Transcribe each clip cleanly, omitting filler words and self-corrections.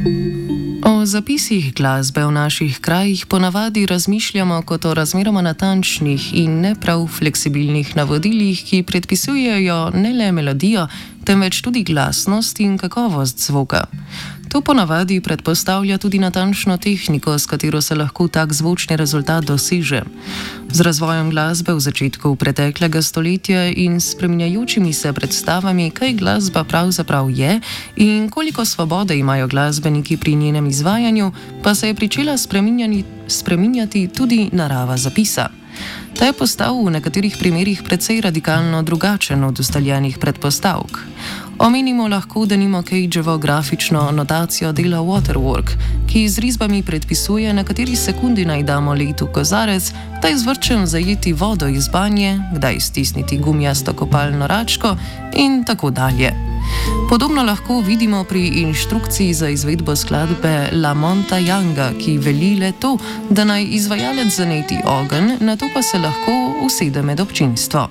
O zapisih glasbe v naših krajih ponavadi razmišljamo kot o razmeroma natančnih in ne prav fleksibilnih navodilih, ki predpisujejo ne le melodijo, temveč tudi glasnost in kakovost zvoka. To ponavadi predpostavlja tudi natančno tehniko, s katero se lahko tak zvočni rezultat doseže. Z razvojem glasbe v začetku preteklega stoletja in spreminjajočimi se predstavami, kaj glasba pravzaprav je in koliko svobode imajo glasbeniki pri njenem izvajanju, pa se je pričela spreminjati tudi narava zapisa. Ta je postal v nekaterih primerih precej radikalno drugačen od ustaljenih predpostavk. Omenimo lahko denimo Cageovo grafično notacijo dela Waterwork, ki z risbami predpisuje, na kateri sekundi naj damo led v kozarec, kdaj z vrčem zajeti vodo iz banje, kdaj stisniti gumijasto kopalno račko in tako dalje. Podobno lahko vidimo pri inštrukciji za izvedbo skladbe La Monta Younga, ki veli le to, da naj izvajalec zaneti ogenj, nato pa se lahko usede med občinstvo.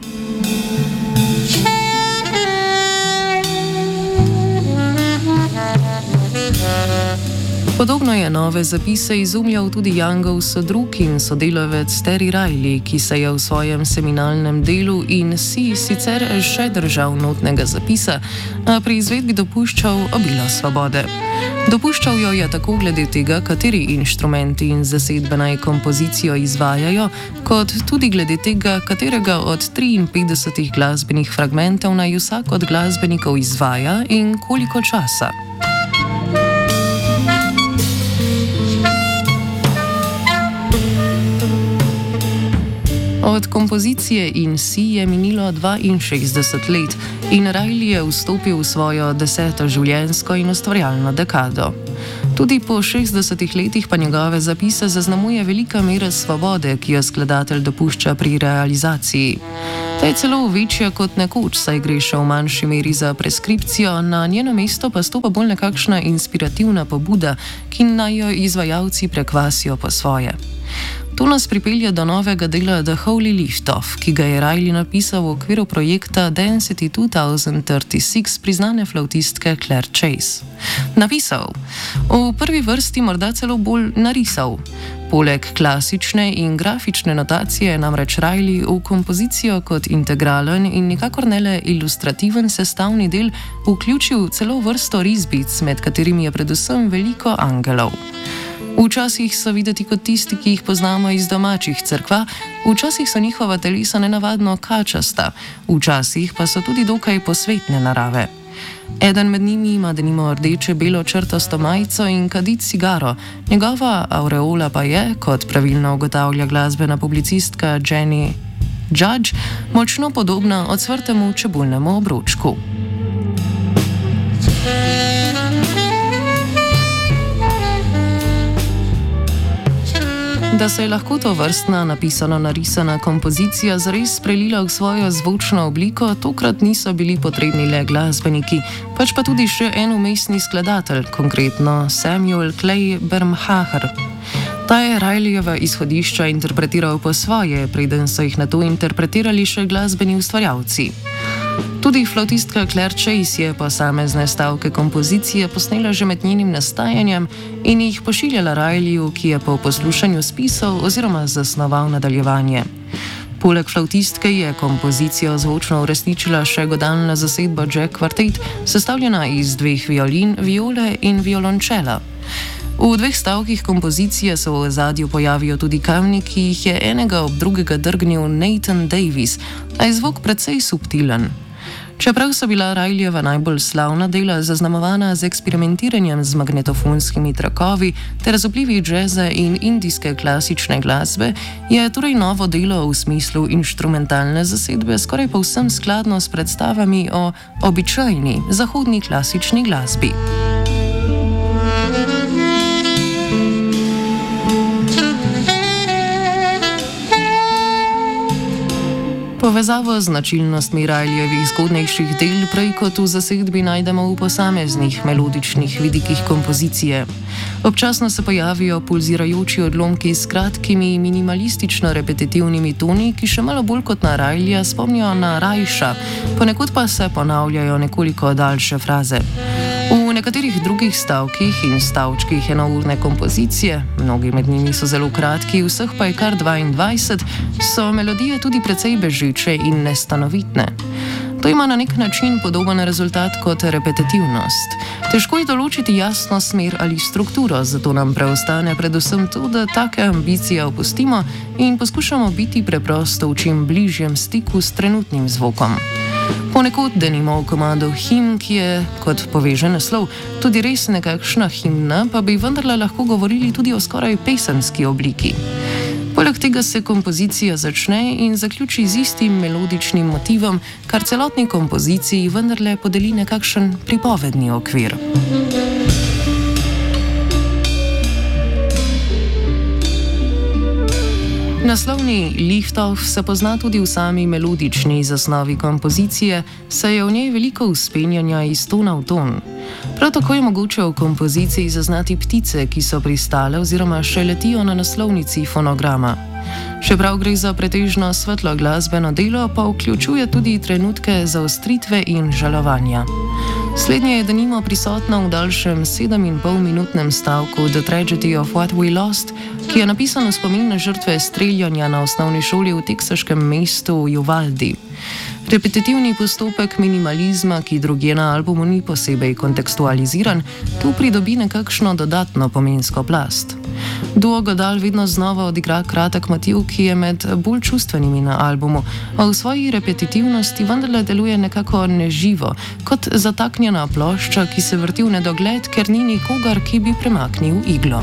Podobno je nove zapise izumljal tudi Youngov sodrug in sodelavec Terry Riley, ki se je v svojem seminalnem delu in si sicer še držal notnega zapisa, a pri izvedbi dopuščal obilo svobode. Dopuščal jo je tako glede tega, kateri inštrumenti in zasedbe naj kompozicijo izvajajo, kot tudi glede tega, katerega od 53 glasbenih fragmentov naj vsak od glasbenikov izvaja in koliko časa. Od kompozicije In Si je minilo 62 let in Riley je vstopil v svojo 10. življenjsko in ustvarjalno dekado. Tudi po 60 letih pa njegove zapise zaznamuje velika mera svobode, ki jo skladatelj dopušča pri realizaciji. Ta je celo večja kot nekoč, saj gre še v manjši meri za preskripcijo, na njeno mesto pa stopa bolj nekakšna inspirativna pobuda, ki naj jo izvajalci prekvasijo po svoje. To nas pripelje do novega dela The Holy Liftoff, ki ga je Riley napisal v okviru projekta Density 2036 priznane flavtistke Claire Chase. Napisal, v prvi vrsti morda celo bolj narisal. Poleg klasične in grafične notacije je namreč Riley v kompozicijo kot integralen in nikakor ne le ilustrativen sestavni del vključil celo vrsto risbic, med katerimi je predvsem veliko angelov. Včasih so videti kot tisti, ki jih poznamo iz domačih cerkva, včasih so njihova telesa nenavadno kačasta, včasih pa so tudi dokaj posvetne narave. Eden med njimi ima denimo rdeče-belo črtasto majico in kadi cigaro, njegova aureola pa je, kot pravilno ugotavlja glasbena publicistka Jenny Judge, močno podobna ocvrtemu čebulnemu obročku. Da se je lahko to vrstna napisano-narisana kompozicija zares prelila v svojo zvočno obliko, tokrat niso bili potrebni le glasbeniki, pač pa tudi še en vmesni skladatelj, konkretno Samuel Clay Bernhardt. Ta je Rileyjeva izhodišča interpretiral po svoje, preden so jih nato interpretirali še glasbeni ustvarjalci. Tudi flavtistka Claire Chase je posamezne stavke kompozicije posnela že med njenim nastajanjem in jih pošiljala Rileyju, ki je po poslušanju spisal oziroma zasnoval nadaljevanje. Poleg flavtistke je kompozicijo zvočno uresničila še godalna zasedba Jack Quartet, sestavljena iz 2 violin, viole in violončela. V 2 stavkih kompozicije se v ozadju pojavijo tudi kamni, ki jih je enega ob drugega drgnil Nathan Davis, a je zvok precej subtilen. Čeprav so bila Rileyjeva najbolj slavna dela zaznamovana z eksperimentiranjem z magnetofonskimi trakovi ter z vplivi džeza in indijske klasične glasbe, je torej novo delo v smislu inštrumentalne zasedbe skoraj povsem skladno s predstavami o običajni zahodni klasični glasbi. Povezavo z značilnostmi Rileyjevih zgodnejših del prej kot v zasedbi najdemo v posameznih melodičnih vidikih kompozicije. Občasno se pojavijo pulzirajoči odlomki s kratkimi minimalistično-repetitivnimi toni, ki še malo bolj kot na Rileyja spomnijo na Rajša, ponekod pa se ponavljajo nekoliko daljše fraze. V nekaterih drugih stavkih in stavčkih enourne kompozicije, mnogi med njimi so zelo kratki, vseh pa je kar 22, so melodije tudi precej bežeče in nestanovitne. To ima na nek način podoben rezultat kot repetitivnost. Težko je določiti jasno smer ali strukturo, zato nam preostane predvsem to, da take ambicije opustimo in poskušamo biti preprosto v čim bližjem stiku s trenutnim zvokom. Ponekod denimo v komadu himn, ki je, kot poveže naslov, tudi res nekakšna himna, pa bi vendarle lahko govorili tudi o skoraj pesemski obliki. Poleg tega se kompozicija začne in zaključi z istim melodičnim motivom, kar celotni kompoziciji vendarle podeli nekakšen pripovedni okvir. Naslovni Lift Off se pozna tudi v sami melodični zasnovi kompozicije, saj je v njej veliko vzpenjanja iz tona v ton. Prav tako je mogoče v kompoziciji zaznati ptice, ki so pristale oziroma še letijo na naslovnici fonograma. Čeprav gre za pretežno svetlo glasbeno delo, pa vključuje tudi trenutke zaostritve in žalovanja. Slednje je denimo prisotno v daljšem 7,5-minutnem stavku The Tragedy of What We Lost, ki je napisan v spomin na žrtve streljanja na osnovni šoli v teksaškem mestu Uvaldi. Repetitivni postopek minimalizma, ki drugje na albumu ni posebej kontekstualiziran, tu pridobi nekakšno dodatno pomensko plast. Duo Godal vedno znova odigra kratek motiv, ki je med bolj čustvenimi na albumu, a v svoji repetitivnosti vendarle deluje nekako neživo, kot zataknjena plošča, ki se vrti v nedogled, ker ni nikogar, ki bi premaknil iglo.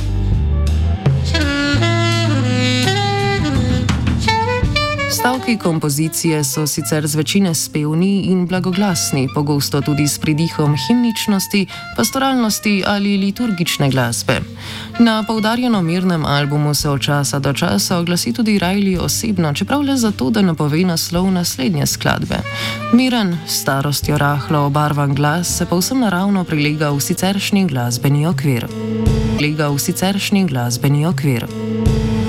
Stavki kompozicije so sicer z večine spevni in blagoglasni, pogosto tudi s pridihom himničnosti, pastoralnosti ali liturgične glasbe. Na poudarjeno mirnem albumu se od časa do časa oglasi tudi Riley osebno, čeprav le zato, da napove naslov naslednje skladbe. Miren, s starostjo rahlo obarvan glas se povsem naravno prilega v siceršnji glasbeni okvir.